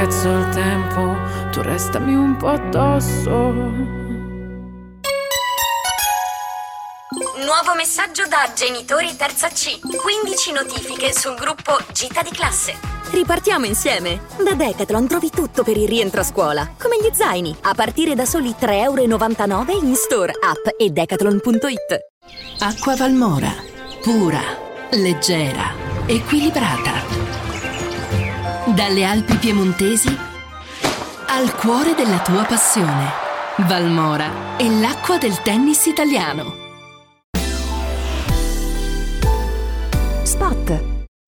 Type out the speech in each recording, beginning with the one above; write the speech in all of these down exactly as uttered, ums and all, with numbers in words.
Pezzo il tempo, tu restami un po' addosso. Nuovo messaggio da genitori terza C. quindici notifiche sul gruppo Gita di classe. Ripartiamo insieme! Da Decathlon trovi tutto per il rientro a scuola, come gli zaini, a partire da soli tre e novantanove euro in store, app e decathlon punto it. Acqua Valmora, pura, leggera, equilibrata. Dalle Alpi piemontesi al cuore della tua passione. Valmora è l'acqua del tennis italiano. Spot.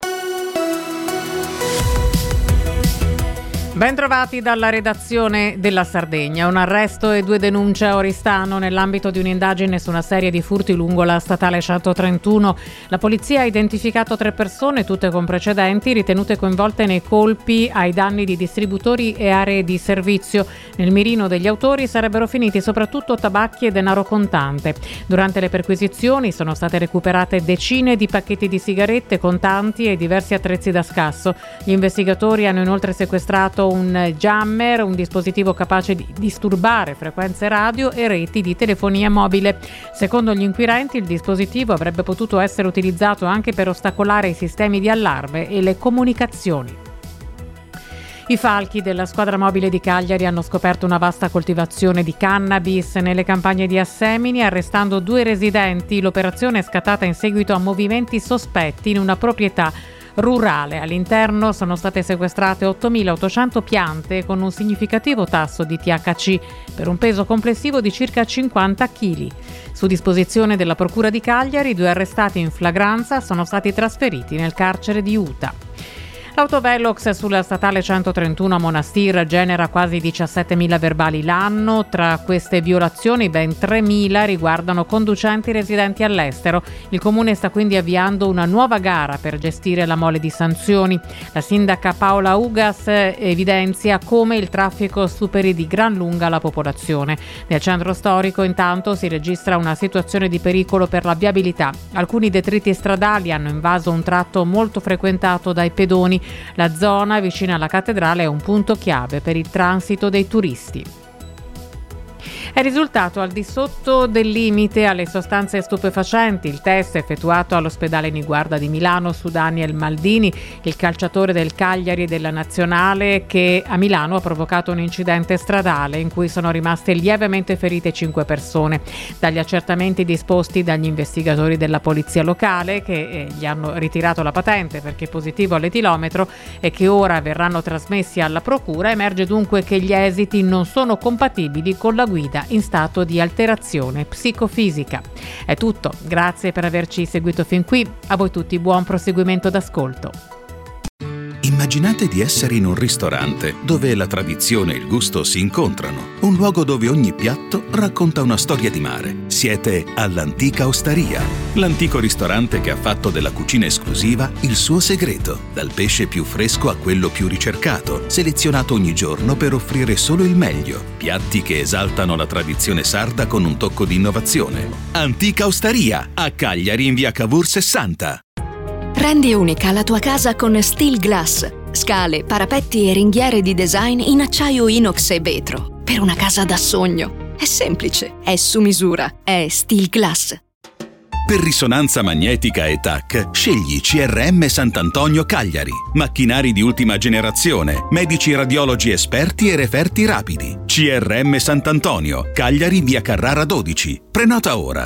Bentrovati dalla redazione della Sardegna. Un arresto e due denunce a Oristano nell'ambito di un'indagine su una serie di furti lungo la statale centotrentuno. La polizia ha identificato tre persone, tutte con precedenti, ritenute coinvolte nei colpi ai danni di distributori e aree di servizio. Nel mirino degli autori sarebbero finiti soprattutto tabacchi e denaro contante. Durante le perquisizioni sono state recuperate decine di pacchetti di sigarette, contanti e diversi attrezzi da scasso. Gli investigatori hanno inoltre sequestrato un jammer, un dispositivo capace di disturbare frequenze radio e reti di telefonia mobile. Secondo gli inquirenti, il dispositivo avrebbe potuto essere utilizzato anche per ostacolare i sistemi di allarme e le comunicazioni. I falchi della squadra mobile di Cagliari hanno scoperto una vasta coltivazione di cannabis nelle campagne di Assemini, arrestando due residenti. L'operazione è scattata in seguito a movimenti sospetti in una proprietà rurale. All'interno sono state sequestrate ottomilaottocento piante con un significativo tasso di T H C per un peso complessivo di circa cinquanta chili. Su disposizione della Procura di Cagliari, i due arrestati in flagranza sono stati trasferiti nel carcere di Uta. L'autovelox sulla statale centotrentuno a Monastir genera quasi diciassettemila verbali l'anno. Tra queste violazioni ben tremila riguardano conducenti residenti all'estero. Il comune sta quindi avviando una nuova gara per gestire la mole di sanzioni. La sindaca Paola Ugas evidenzia come il traffico superi di gran lunga la popolazione. Nel centro storico intanto si registra una situazione di pericolo per la viabilità. Alcuni detriti stradali hanno invaso un tratto molto frequentato dai pedoni. La zona vicina alla cattedrale è un punto chiave per il transito dei turisti. È risultato al di sotto del limite alle sostanze stupefacenti il test effettuato all'ospedale Niguarda di Milano su Daniel Maldini, il calciatore del Cagliari e della Nazionale, che a Milano ha provocato un incidente stradale in cui sono rimaste lievemente ferite cinque persone. Dagli accertamenti disposti dagli investigatori della polizia locale, che eh, gli hanno ritirato la patente perché positivo all'etilometro e che ora verranno trasmessi alla procura, emerge dunque che gli esiti non sono compatibili con la guida in stato di alterazione psicofisica. È tutto, grazie per averci seguito fin qui, a voi tutti buon proseguimento d'ascolto. Immaginate di essere in un ristorante dove la tradizione e il gusto si incontrano, un luogo dove ogni piatto racconta una storia di mare. Siete all'Antica Osteria, l'antico ristorante che ha fatto della cucina esclusiva il suo segreto, dal pesce più fresco a quello più ricercato, selezionato ogni giorno per offrire solo il meglio, piatti che esaltano la tradizione sarda con un tocco di innovazione. Antica Osteria, a Cagliari in via Cavour sessanta. Rendi unica la tua casa con Steel Glass. Scale, parapetti e ringhiere di design in acciaio inox e vetro. Per una casa da sogno. È semplice, è su misura, è Steel Glass. Per risonanza magnetica e T A C, scegli C R M Sant'Antonio Cagliari. Macchinari di ultima generazione, medici radiologi esperti e referti rapidi. C R M Sant'Antonio, Cagliari via Carrara dodici. Prenota ora.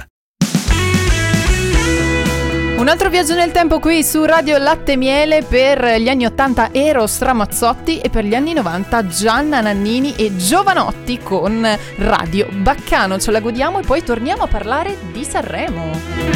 Un altro viaggio nel tempo qui su Radio Latte e Miele. Per gli anni ottanta Eros Ramazzotti e per gli anni novanta Gianna Nannini e Giovanotti con Radio Baccano. Ce la godiamo e poi torniamo a parlare di Sanremo.